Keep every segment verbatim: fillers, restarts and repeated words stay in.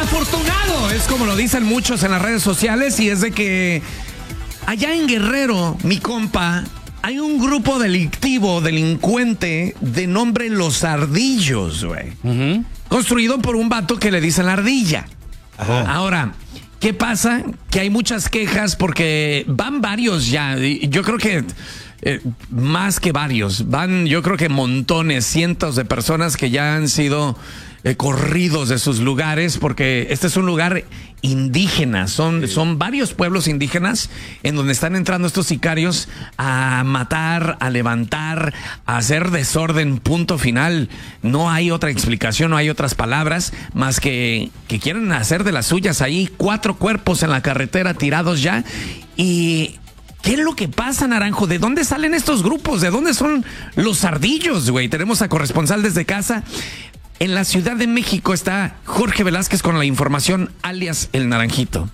desafortunado, es como lo dicen muchos en las redes sociales, y es de que allá en Guerrero, mi compa, hay un grupo delictivo, delincuente, de nombre Los Ardillos, güey. Uh-huh. Construido por un vato que le dicen la ardilla. Ajá. Ahora, ¿qué pasa? Que hay muchas quejas porque van varios ya. Yo creo que eh, más que varios. Van, yo creo que montones, cientos de personas que ya han sido eh, corridos de sus lugares, porque este es un lugar indígena. Son, sí. son varios pueblos indígenas en donde están entrando estos sicarios a matar, a levantar, a hacer desorden, punto final. No hay otra explicación, no hay otras palabras más que que quieren hacer de las suyas ahí. Cuatro cuerpos en la carretera tirados ya. Y ¿qué es lo que pasa, Naranjo? ¿De dónde salen estos grupos? ¿De dónde son los ardillos, güey? Tenemos a corresponsal desde casa. En la Ciudad de México está Jorge Velázquez con la información, alias El Naranjito.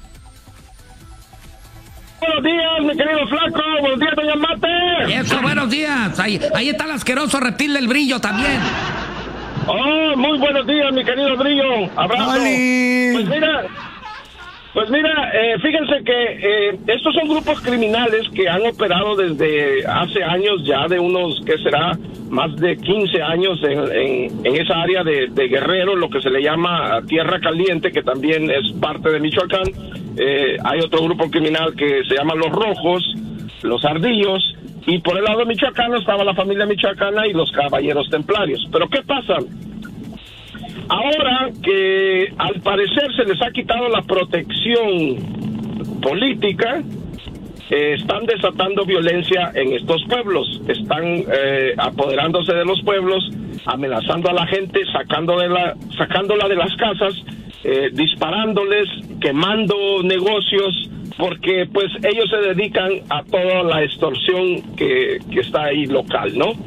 Buenos días, mi querido Flaco. Buenos días, doña Mate. Eso, buenos días. Ahí, ahí está el asqueroso reptil del Brillo también. Oh, muy buenos días, mi querido Brillo. Abrazo. ¡Oli! Pues mira... Pues mira, eh, fíjense que eh, estos son grupos criminales que han operado desde hace años ya, de unos, ¿qué será? Más de quince años en, en, en esa área de, de Guerrero, lo que se le llama Tierra Caliente, que también es parte de Michoacán. Eh, hay otro grupo criminal que se llama Los Rojos, Los Ardillos, y por el lado michoacano estaba la familia michoacana y los Caballeros Templarios. Pero ¿qué pasa? Ahora que al parecer se les ha quitado la protección política, eh, están desatando violencia en estos pueblos, están eh, apoderándose de los pueblos, amenazando a la gente, sacando de la, sacándola de las casas, eh, disparándoles, quemando negocios, porque pues ellos se dedican a toda la extorsión que, que está ahí local, ¿no?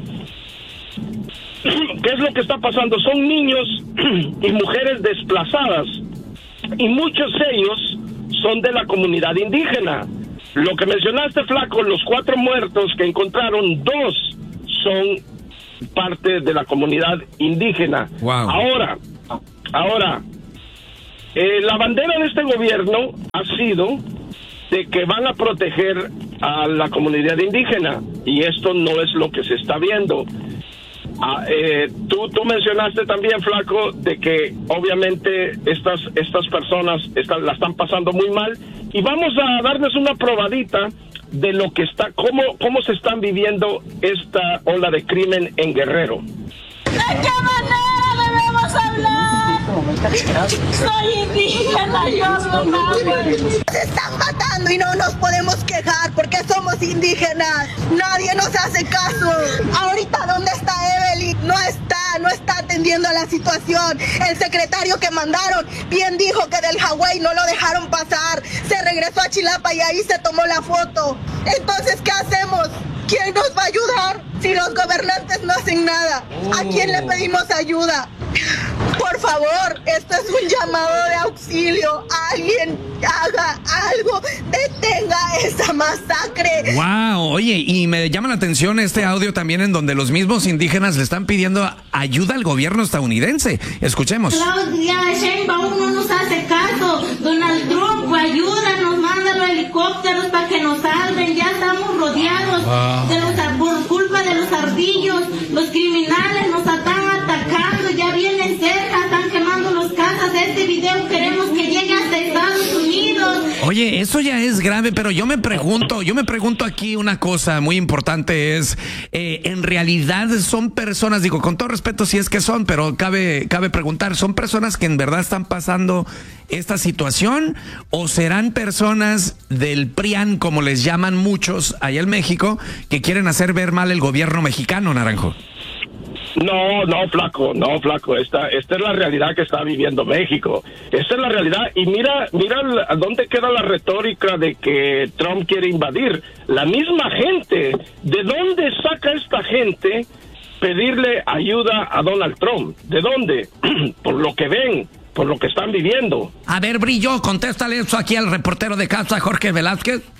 ¿Qué es lo que está pasando? Son niños y mujeres desplazadas, y muchos de ellos son de la comunidad indígena. Lo que mencionaste, Flaco, los cuatro muertos que encontraron, dos son parte de la comunidad indígena. Wow. Ahora, ahora, eh, la bandera de este gobierno ha sido de que van a proteger a la comunidad indígena, y esto no es lo que se está viendo. Ah, eh, tú, tú mencionaste también, Flaco, de que obviamente estas, estas personas están, la están pasando muy mal, y vamos a darles una probadita de lo que está, cómo, cómo se están viviendo esta ola de crimen en Guerrero. ¿De qué manera debemos hablar? Soy indígena, yo no Se están matando y no nos podemos quejar porque somos indígenas. Nadie nos hace caso. Ahorita, ¿dónde está Evelyn? No está, no está atendiendo a la situación. El secretario que mandaron bien dijo que del Hawái no lo dejaron pasar. Se regresó a Chilapa y ahí se tomó la foto. Entonces, ¿qué hacemos? ¿Quién nos va a ayudar si los gobernantes no hacen nada? ¿A quién le pedimos ayuda? Por favor, esto es un llamado de auxilio. Alguien haga algo, detenga esa masacre. Wow, oye, y me llama la atención este audio también en donde los mismos indígenas le están pidiendo ayuda al gobierno estadounidense. Escuchemos. Claudia Sheinbaum no nos hace caso. Donald Trump, ayúdanos, manda los helicópteros para que nos salven. Ya estamos rodeados wow. de los, por culpa de los ardillos. Los criminales nos están atacando, ya vienen cerca, están quemando las casas. Este video queremos que llegue hasta Estados Unidos. Oye, eso ya es grave, pero yo me pregunto, yo me pregunto aquí una cosa muy importante es, eh, en realidad son personas, digo, con todo respeto si es que son, pero cabe, cabe preguntar, ¿son personas que en verdad están pasando esta situación o serán personas del PRIAN, como les llaman muchos allá en México, que quieren hacer ver mal el gobierno mexicano, Naranjo? No, no, Flaco, no, Flaco, esta, esta es la realidad que está viviendo México, esta es la realidad, y mira, mira a dónde queda la retórica de que Trump quiere invadir, la misma gente, ¿de dónde saca esta gente pedirle ayuda a Donald Trump? ¿De dónde? Por lo que ven, por lo que están viviendo. A ver, Brillo, contéstale eso aquí al reportero de casa, Jorge Velázquez.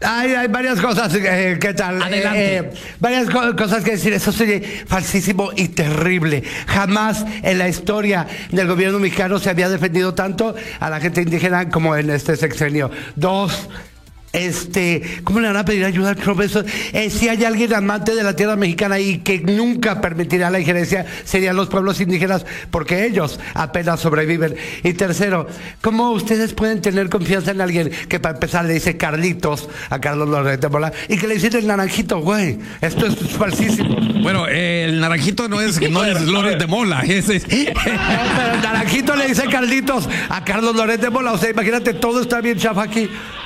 Hay, hay varias cosas, eh, ¿qué tal? Adelante. Eh, eh, varias co cosas que decir. Eso sería falsísimo y terrible. Jamás en la historia del gobierno mexicano se había defendido tanto a la gente indígena como en este sexenio. Dos, este, ¿cómo le van a pedir ayuda a Trump? Eso, eh, si hay alguien amante de la tierra mexicana y que nunca permitirá la injerencia, serían los pueblos indígenas, porque ellos apenas sobreviven. Y tercero, ¿cómo ustedes pueden tener confianza en alguien que para empezar le dice Carlitos a Carlos Loret de Mola y que le dice el naranjito, güey? Esto es falsísimo. Bueno, eh, el naranjito no es, no es Loret de Mola. Ese es... No, pero el naranjito le dice Carlitos a Carlos Loret de Mola. O sea, imagínate, todo está bien chafa aquí.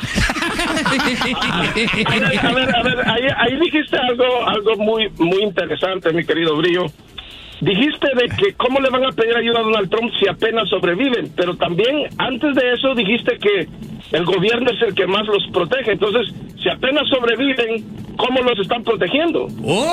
A ver, a ver, a ver, ahí, ahí dijiste algo, algo muy, muy interesante, mi querido Brillo. Dijiste de que cómo le van a pedir ayuda a Donald Trump si apenas sobreviven, pero también antes de eso dijiste que el gobierno es el que más los protege. Entonces, si apenas sobreviven, ¿cómo los están protegiendo?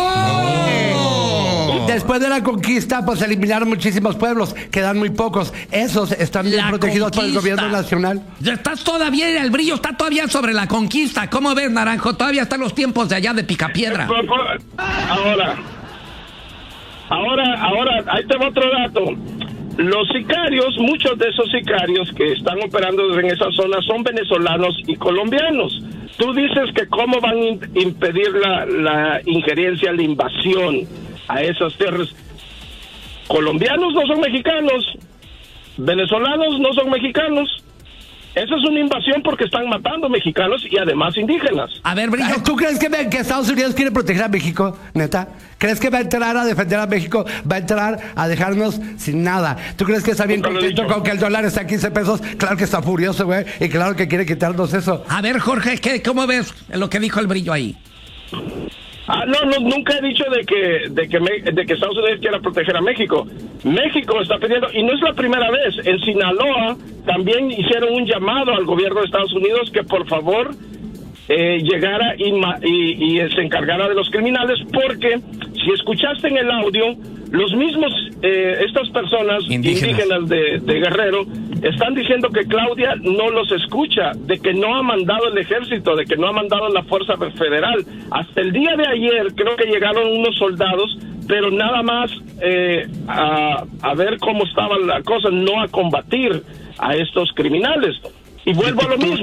¡Oh! Después de la conquista, pues eliminaron muchísimos pueblos, quedan muy pocos. Esos están bien La protegidos por el conquista. gobierno nacional. Ya estás todavía, el Brillo está todavía sobre la conquista. ¿Cómo ves, Naranjo? Todavía están los tiempos de allá de Picapiedra. Ahora, ahora, ahora, ahí te va otro dato. Los sicarios, muchos de esos sicarios que están operando en esa zona son venezolanos y colombianos. Tú dices que cómo van a impedir la, la injerencia, la invasión a esas tierras. Colombianos no son mexicanos, venezolanos no son mexicanos. Esa es una invasión porque están matando mexicanos y además indígenas. A ver, Brillo. ¿Tú crees que, que Estados Unidos quiere proteger a México, neta? ¿Crees que va a entrar a defender a México? ¿Va a entrar a dejarnos sin nada? ¿Tú crees que está bien contento con que el dólar está a quince pesos? Claro que está furioso, güey. Y claro que quiere quitarnos eso. A ver, Jorge, ¿qué, ¿cómo ves lo que dijo el Brillo ahí? Ah, no, no, nunca he dicho de que, de que, me, de que Estados Unidos quiera proteger a México. México está pidiendo, y no es la primera vez, en Sinaloa también hicieron un llamado al gobierno de Estados Unidos que por favor eh, llegara y, y, y se encargara de los criminales, porque si escuchaste en el audio, los mismos, eh, estas personas indígenas, indígenas de, de Guerrero, están diciendo que Claudia no los escucha, de que no ha mandado el ejército, de que no ha mandado la Fuerza Federal. Hasta el día de ayer creo que llegaron unos soldados, pero nada más eh, a, a ver cómo estaba la cosa, no a combatir a estos criminales. Y vuelvo a lo mismo.